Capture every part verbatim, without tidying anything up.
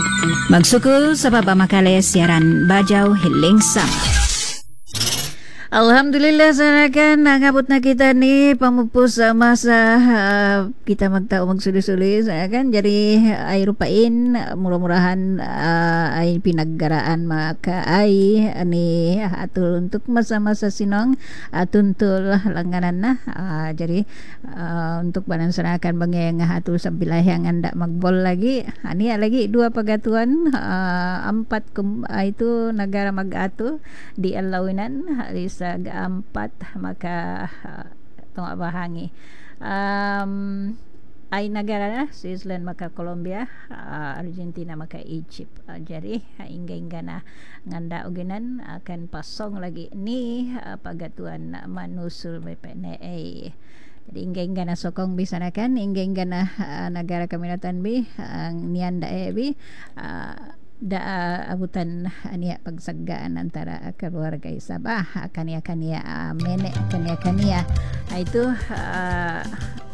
Magsukul sa papamakali siaran Bajaw Hiling Sama. Alhamdulillah sanakan nangabot na kita ni pamupos sa masa uh, kita magtao magsuli-suli sanakan jadi ay rupain murah-murahan uh, ay pinaggaraan maka ay ani atul untuk masa-masa sinong atuntul langganan na uh, jadi uh, untuk banan sanakan bangeng atul sa bilayang anda magbol lagi ani lagi dua pagatuan uh, empat kum, uh, itu negara mag-atul di alawinan halis sa keempat maka uh, tong bahangi um, ay negara na Switzerland maka Colombia uh, Argentina maka Egypt uh, jadi hingga-hingga na nganda uginan akan pasong lagi ni uh, pagatuan uh, manusul B P N A. Jadi hingga-hingga na sokong bisa na kan hingga-hingga na uh, negara kaminatan bi ang uh, nianda e bi uh, da uh, abutan ania pagsaggaan antara keluarga Sabah kania kania uh, mene kania kania itu uh,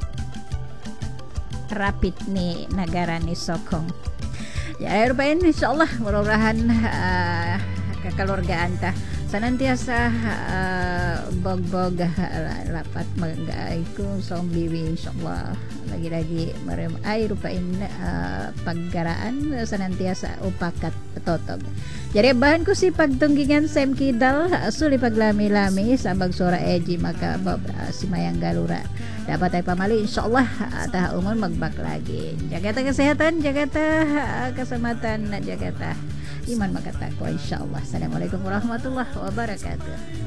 rapid ni negara ni sokong ya Eropain insyaallah mudah-mudahan uh, kekeluargaan ta senantiasa uh, bog-bog uh, lapat magaiku sombiwi insyaallah lagi-lagi merem ay rupain uh, paggaraan senantiasa upakat petotog. Jadi bahan ko si pagtunggingan Sem Kidal suli paglami-lami sambag suara eji maka bab uh, si Mayang Galura dapat ay pamali insyaallah uh, tah umur magbak lagi. Jaga ta kesehatan, jaga ta uh, keselamatan, jaga ta iman maka takwa insyaallah. Assalamualaikum warahmatullahi wabarakatuh.